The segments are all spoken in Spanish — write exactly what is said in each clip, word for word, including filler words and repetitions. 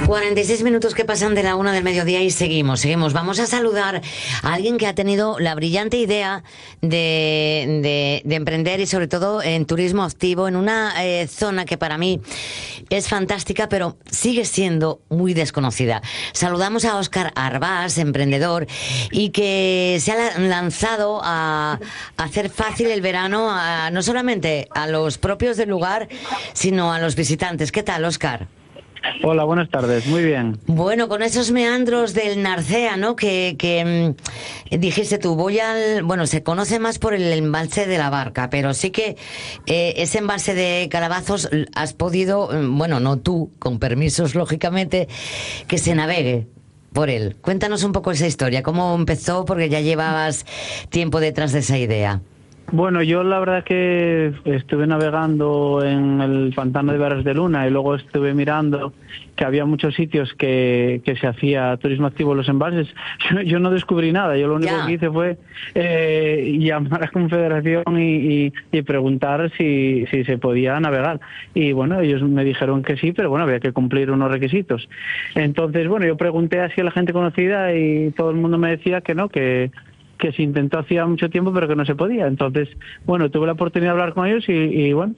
cuarenta y seis minutos que pasan de la una del mediodía y seguimos, seguimos. Vamos a saludar a alguien que ha tenido la brillante idea de, de, de emprender y sobre todo en turismo activo en una eh, zona que para mí es fantástica, pero sigue siendo muy desconocida. Saludamos a Óscar Arbás, emprendedor, y que se ha lanzado a, a hacer fácil el verano a, no solamente a los propios del lugar, sino a los visitantes. ¿Qué tal, Óscar? Hola, buenas tardes, muy bien. Bueno, con esos meandros del Narcea, ¿no? Que, que mmm, dijiste tú, voy al... Bueno, se conoce más por el embalse de la Barca, pero sí que eh, ese embalse de Calabazos has podido, bueno, no tú, con permisos, lógicamente, que se navegue por él. Cuéntanos un poco esa historia, cómo empezó, porque ya llevabas tiempo detrás de esa idea. Bueno, yo la verdad que estuve navegando en el pantano de Barras de Luna y luego estuve mirando que había muchos sitios que, que se hacía turismo activo en los embalses. Yo, yo no descubrí nada, yo lo único ya. que hice fue eh, llamar a la Confederación y, y, y preguntar si, si se podía navegar. Y bueno, ellos me dijeron que sí, pero bueno, había que cumplir unos requisitos. Entonces, bueno, yo pregunté así a la gente conocida y todo el mundo me decía que no, que... que se intentó hacía mucho tiempo pero que no se podía. Entonces, bueno, tuve la oportunidad de hablar con ellos y, y bueno,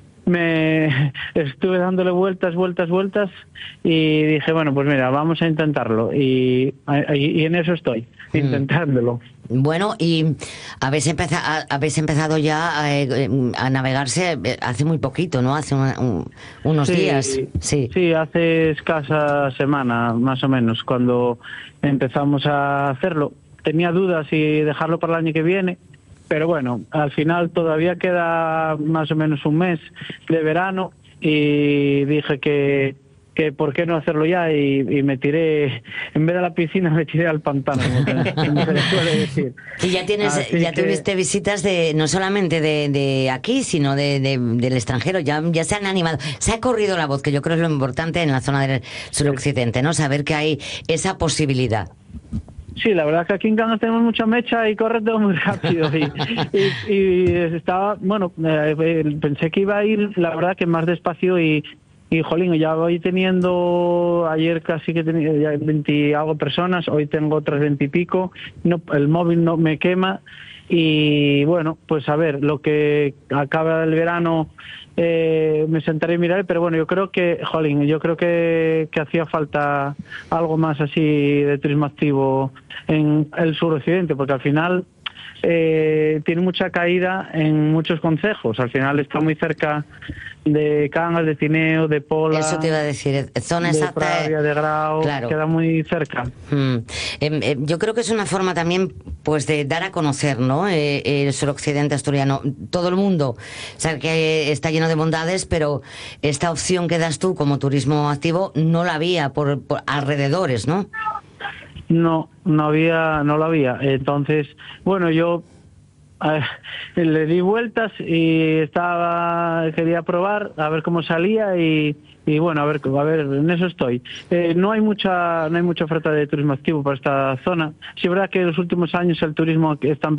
me estuve dándole vueltas, vueltas, vueltas y dije, bueno, pues mira, vamos a intentarlo y, y, y en eso estoy, mm. intentándolo. Bueno, y habéis empezado, habéis empezado ya a, a navegarse hace muy poquito, ¿no? Hace una, un, unos sí, días. Sí. sí, hace escasa semana, más o menos, cuando empezamos a hacerlo. Tenía dudas si dejarlo para el año que viene, pero bueno, al final todavía queda más o menos un mes de verano y dije que, que por qué no hacerlo ya y, y me tiré, en vez de la piscina me tiré al pantano, como se le suele decir. Y ya tienes, Así ya que... tuviste visitas de no solamente de, de aquí, sino de, de, del extranjero, ya, ya se han animado, se ha corrido la voz, que yo creo es lo importante en la zona del suroccidente, ¿no? Saber que hay esa posibilidad. Sí, la verdad es que aquí en Cangas tenemos mucha mecha y corre todo muy rápido y, y, y estaba, bueno, eh, pensé que iba a ir, la verdad que más despacio y, y jolín, ya voy teniendo, ayer casi que tenía ya veinte algo personas, hoy tengo otras veinte y pico, no, el móvil no me quema y bueno, pues a ver, lo que acaba el verano eh, me sentaré a mirar, pero bueno, yo creo que, jolín, yo creo que, que hacía falta algo más así de turismo activo en el suroccidente, porque al final eh, tiene mucha caída en muchos concejos, al final está muy cerca de Cangas, de Tineo, de Pola. Eso te iba a decir, zona de exacta. Pravia, de Grau, claro. Queda muy cerca. Mm. Eh, eh, yo creo que es una forma también, pues, de dar a conocer, ¿no? Eh, el suroccidente asturiano. Todo el mundo sabe que está lleno de bondades, pero esta opción que das tú como turismo activo no la había por, por alrededores, ¿no? No, no había, no la había. Entonces, bueno, yo eh, le di vueltas y estaba, quería probar a ver cómo salía y, y bueno, a ver, a ver, en eso estoy. Eh, no hay mucha, no hay mucha oferta de turismo activo para esta zona. Sí, es verdad que en los últimos años el turismo está